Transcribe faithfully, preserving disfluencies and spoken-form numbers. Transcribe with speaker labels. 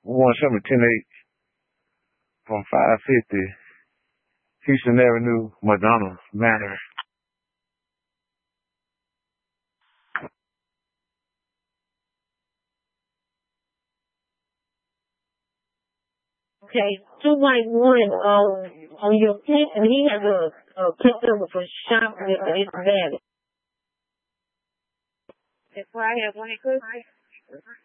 Speaker 1: one seven ten eight from five fifty Houston Avenue, Madonna Manor.
Speaker 2: Okay, two white one on on your tent, and he has a, a pin number for shop with it's valid. That's why I have one.